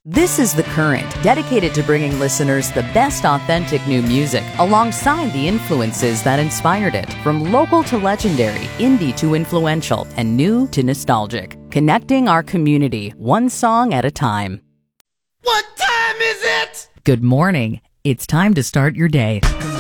This is The Current, dedicated to bringing listeners the best authentic new music alongside the influences that inspired it. From local to legendary, indie to influential, and new to nostalgic. Connecting our community, one song at a time. What time is it? Good morning. It's time to start your day.